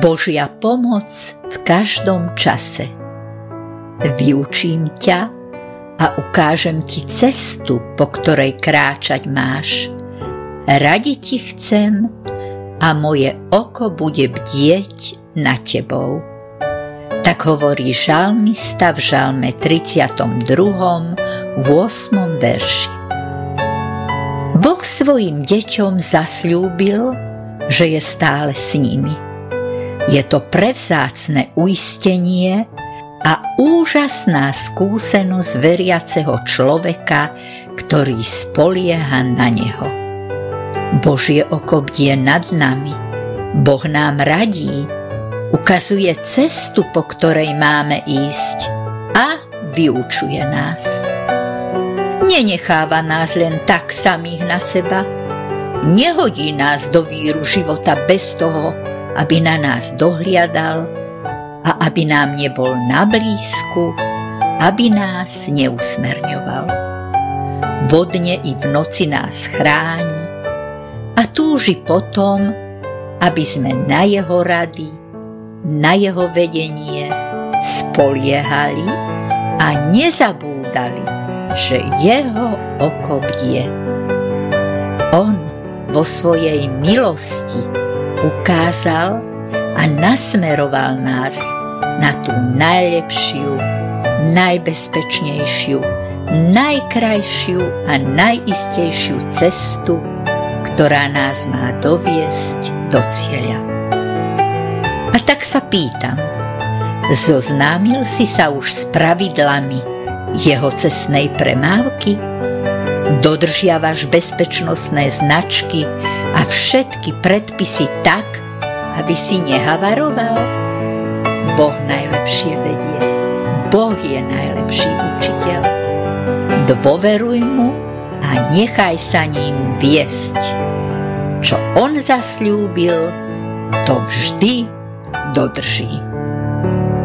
Božia pomoc v každom čase. Vyučím ťa a ukážem ti cestu, po ktorej kráčať máš. Radiť ti chcem a moje oko bude bdieť nad tebou. Tak hovorí žalmista v žalme 32. 8. verši. Boh svojim deťom zasľúbil, že je stále s nimi. Je to prevzácne uistenie a úžasná skúsenosť veriaceho človeka, ktorý spolieha na neho. Božie oko bdie nad nami. Boh nám radí, ukazuje cestu, po ktorej máme ísť a vyučuje nás. Nenecháva nás len tak samých na seba. Nehodí nás do víru života bez toho, aby na nás dohliadal a aby nám nebol na blízku, aby nás neusmerňoval. Vodne i v noci nás chráni a túži potom, aby sme na jeho rady, na jeho vedenie spoliehali a nezabúdali, že jeho oko bdie. On vo svojej milosti ukázal a nasmeroval nás na tú najlepšiu, najbezpečnejšiu, najkrajšiu a najistejšiu cestu, ktorá nás má doviesť do cieľa. A tak sa pýtam, zoznámil si sa už s pravidlami jeho cestnej premávky? Dodržiavaš bezpečnostné značky a všetky predpisy tak, aby si nehavaroval? Boh najlepšie vedie. Boh je najlepší učiteľ. Dôveruj mu a nechaj sa ním viesť. Čo on zasľúbil, to vždy dodrží.